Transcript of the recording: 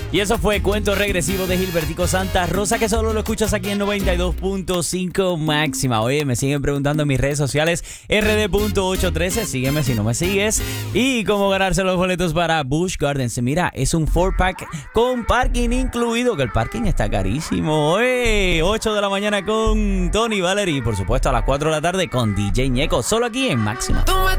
Y eso fue Cuento Regresivo de Gilbertico Santa Rosa, que solo lo escuchas aquí en 92.5 Máxima. Oye, me siguen preguntando en mis redes sociales, rd.813, sígueme si no me sigues. Y cómo ganarse los boletos para Busch Gardens. Mira, es un 4-pack con parking incluido, que el parking está carísimo. 8 de la mañana con Tony Valery y por supuesto a las 4 de la tarde con DJ Ñeco, solo aquí en Máxima.